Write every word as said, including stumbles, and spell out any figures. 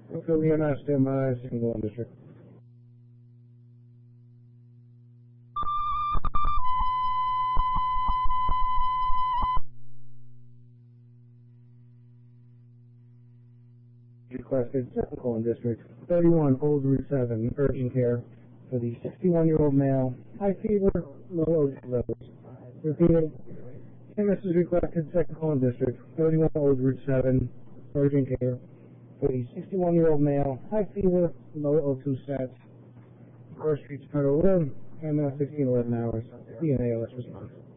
Fulfill the M S M I single district. Requested second colon district thirty-one Old Route seven urgent care for the sixty-one-year-old male, high fever, low O two levels. Repeated. M S is requested second colon district thirty-one Old Route seven urgent care for the sixty-one-year-old male, high fever, low O two stats. First Street, Federal Road, M S sixteen eleven hours. D N A O S response.